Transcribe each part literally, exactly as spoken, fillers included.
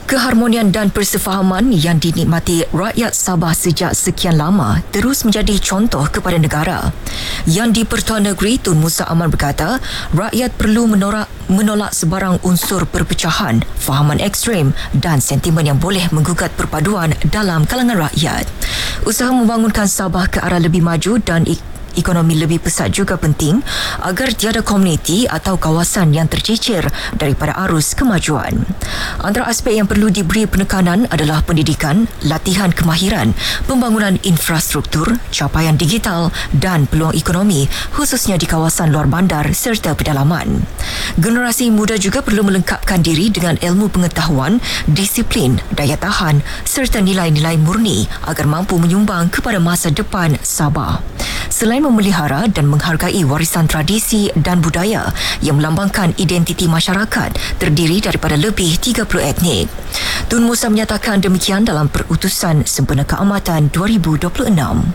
Keharmonian dan persefahaman yang dinikmati rakyat Sabah sejak sekian lama terus menjadi contoh kepada negara. Yang di-Pertuan Negeri Tun Musa Aman berkata, rakyat perlu menolak, menolak sebarang unsur perpecahan, fahaman ekstrem dan sentimen yang boleh menggugat perpaduan dalam kalangan rakyat. Usaha membangunkan Sabah ke arah lebih maju dan ekonomi lebih pesat juga penting agar tiada komuniti atau kawasan yang tercecer daripada arus kemajuan. Antara aspek yang perlu diberi penekanan adalah pendidikan, latihan kemahiran, pembangunan infrastruktur, capaian digital dan peluang ekonomi khususnya di kawasan luar bandar serta pedalaman. Generasi muda juga perlu melengkapkan diri dengan ilmu pengetahuan, disiplin, daya tahan serta nilai-nilai murni agar mampu menyumbang kepada masa depan Sabah. Selain memelihara dan menghargai warisan tradisi dan budaya yang melambangkan identiti masyarakat terdiri daripada lebih tiga puluh etnik. Tun Musa menyatakan demikian dalam Perutusan Sempena Keamatan dua ribu dua puluh enam.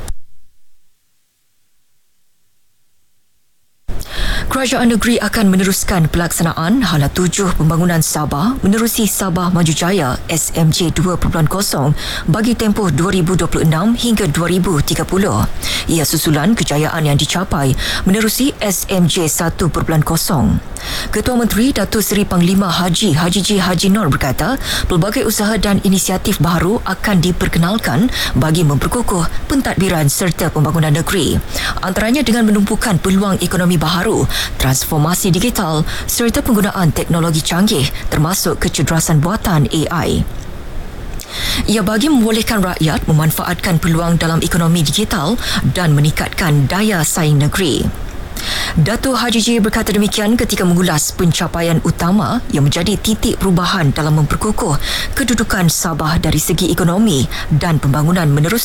Kerajaan negeri akan meneruskan pelaksanaan Hala tujuh Pembangunan Sabah menerusi Sabah Maju Jaya S M J dua titik kosong bagi tempoh dua ribu dua puluh enam hingga dua ribu tiga puluh. Ia susulan kejayaan yang dicapai menerusi S M J satu titik kosong. Ketua Menteri Datuk Seri Panglima Haji Haji J. Haji Nur berkata, pelbagai usaha dan inisiatif baharu akan diperkenalkan bagi memperkukuh pentadbiran serta pembangunan negeri. Antaranya dengan menumpukan peluang ekonomi baharu, transformasi digital serta penggunaan teknologi canggih termasuk kecerdasaan buatan A I. Ia bagi membolehkan rakyat memanfaatkan peluang dalam ekonomi digital dan meningkatkan daya saing negeri. Datuk Haji J berkata demikian ketika mengulas pencapaian utama yang menjadi titik perubahan dalam memperkukuh kedudukan Sabah dari segi ekonomi dan pembangunan menerus